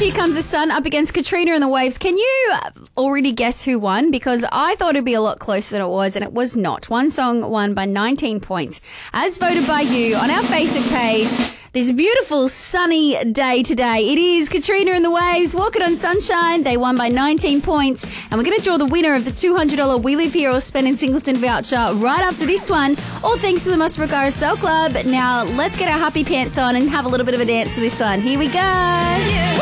Here Comes the Sun up against Katrina and the Waves. Can you already guess who won? Because I thought it'd be a lot closer than it was, and it was not. One song won by 19 points, as voted by you on our Facebook page. This beautiful sunny day today. It is Katrina and the Waves, Walking on Sunshine. They won by 19 points. And we're going to draw the winner of the $200 We Live Here or Spend in Singleton voucher right after this one. All thanks to the Musbrook RSL Club. Now, let's get our happy pants on and have a little bit of a dance to this one. Here we go. Yeah.